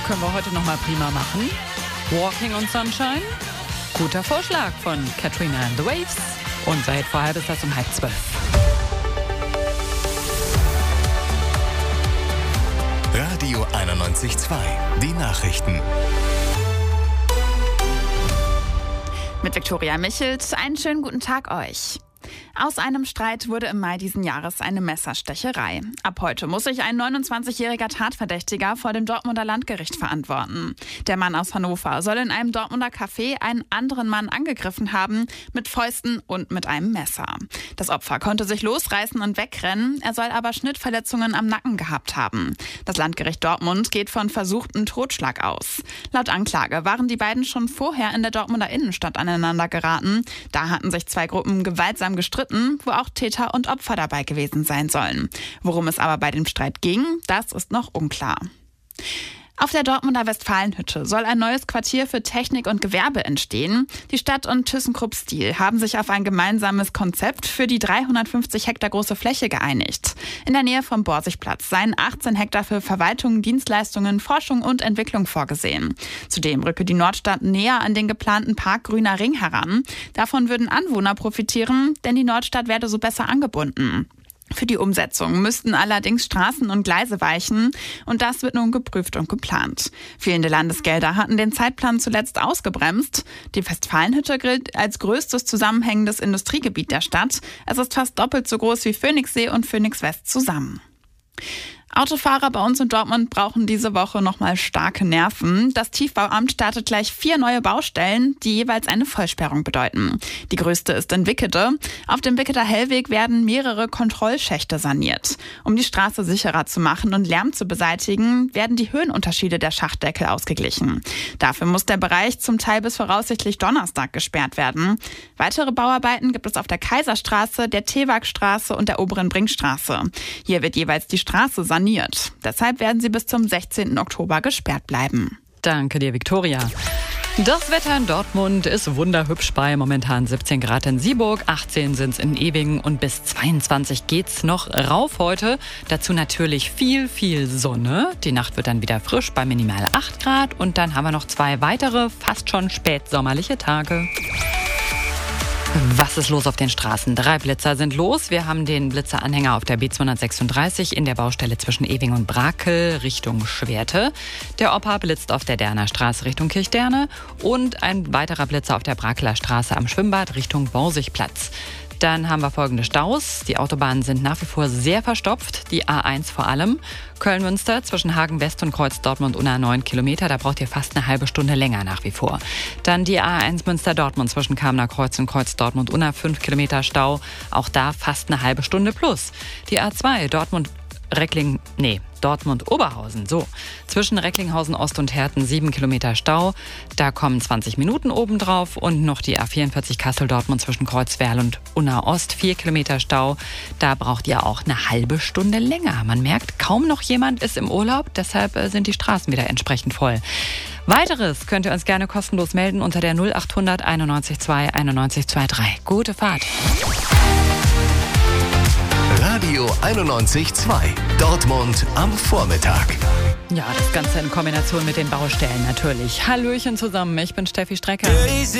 können wir heute nochmal prima machen. Walking on Sunshine. Guter Vorschlag von Katrina and the Waves. Unser Hit vor halb ist das um 11:30. Radio 91.2. Die Nachrichten. Mit Viktoria Michelt, einen schönen guten Tag euch. Aus einem Streit wurde im Mai diesen Jahres eine Messerstecherei. Ab heute muss sich ein 29-jähriger Tatverdächtiger vor dem Dortmunder Landgericht verantworten. Der Mann aus Hannover soll in einem Dortmunder Café einen anderen Mann angegriffen haben, mit Fäusten und mit einem Messer. Das Opfer konnte sich losreißen und wegrennen, er soll aber Schnittverletzungen am Nacken gehabt haben. Das Landgericht Dortmund geht von versuchten Totschlag aus. Laut Anklage waren die beiden schon vorher in der Dortmunder Innenstadt aneinander geraten. Da hatten sich zwei Gruppen gewaltsam gestritten, wo auch Täter und Opfer dabei gewesen sein sollen. Worum es aber bei dem Streit ging, das ist noch unklar. Auf der Dortmunder Westfalenhütte soll ein neues Quartier für Technik und Gewerbe entstehen. Die Stadt und ThyssenKrupp Steel haben sich auf ein gemeinsames Konzept für die 350 Hektar große Fläche geeinigt. In der Nähe vom Borsigplatz seien 18 Hektar für Verwaltung, Dienstleistungen, Forschung und Entwicklung vorgesehen. Zudem rücke die Nordstadt näher an den geplanten Park Grüner Ring heran. Davon würden Anwohner profitieren, denn die Nordstadt werde so besser angebunden. Für die Umsetzung müssten allerdings Straßen und Gleise weichen und das wird nun geprüft und geplant. Fehlende Landesgelder hatten den Zeitplan zuletzt ausgebremst. Die Westfalenhütte gilt als größtes zusammenhängendes Industriegebiet der Stadt. Es ist fast doppelt so groß wie Phoenixsee und Phoenix West zusammen. Autofahrer bei uns in Dortmund brauchen diese Woche nochmal starke Nerven. Das Tiefbauamt startet gleich 4 neue Baustellen, die jeweils eine Vollsperrung bedeuten. Die größte ist in Wickede. Auf dem Wicketer Hellweg werden mehrere Kontrollschächte saniert. Um die Straße sicherer zu machen und Lärm zu beseitigen, werden die Höhenunterschiede der Schachtdeckel ausgeglichen. Dafür muss der Bereich zum Teil bis voraussichtlich Donnerstag gesperrt werden. Weitere Bauarbeiten gibt es auf der Kaiserstraße, der Tewagstraße und der Oberen Brinkstraße. Hier wird jeweils die Straße saniert. Deshalb werden sie bis zum 16. Oktober gesperrt bleiben. Danke dir, Viktoria. Das Wetter in Dortmund ist wunderhübsch bei momentan 17 Grad in Sieburg, 18 sind es in Ewingen und bis 22 geht's noch rauf heute. Dazu natürlich viel Sonne. Die Nacht wird dann wieder frisch bei minimal 8 Grad und dann haben wir noch 2 weitere, fast schon spätsommerliche Tage. Was ist los auf den Straßen? 3 Blitzer sind los. Wir haben den Blitzeranhänger auf der B236 in der Baustelle zwischen Ewing und Brakel Richtung Schwerte. Der Opa blitzt auf der Derner Straße Richtung Kirchderne und ein weiterer Blitzer auf der Brakeler Straße am Schwimmbad Richtung Borsigplatz. Dann haben wir folgende Staus. Die Autobahnen sind nach wie vor sehr verstopft, die A1 vor allem. Köln-Münster zwischen Hagen-West und Kreuz-Dortmund-Unna 9 Kilometer, da braucht ihr fast eine halbe Stunde länger nach wie vor. Dann die A1 Münster-Dortmund zwischen Kamener Kreuz und Kreuz-Dortmund-Unna 5 Kilometer Stau, auch da fast eine halbe Stunde plus. Die A2 Dortmund-Oberhausen, so. Zwischen Recklinghausen Ost und Herten 7 Kilometer Stau. Da kommen 20 Minuten obendrauf und noch die A44 Kassel-Dortmund zwischen Kreuzwerl und Unna Ost 4 Kilometer Stau. Da braucht ihr auch eine halbe Stunde länger. Man merkt, kaum noch jemand ist im Urlaub, deshalb sind die Straßen wieder entsprechend voll. Weiteres könnt ihr uns gerne kostenlos melden unter der 0800 91 2 91 23. Gute Fahrt. Radio 91.2. Dortmund am Vormittag. Ja, das Ganze in Kombination mit den Baustellen natürlich. Hallöchen zusammen, ich bin Steffi Strecker.